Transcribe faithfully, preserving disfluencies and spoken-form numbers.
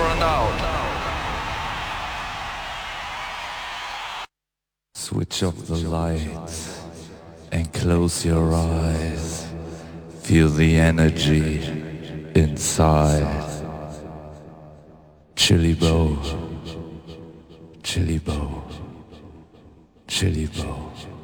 and out. Switch off the lights and close your eyes. Feel the energy inside. Chili Bow, Chili Bow, Chili Bow.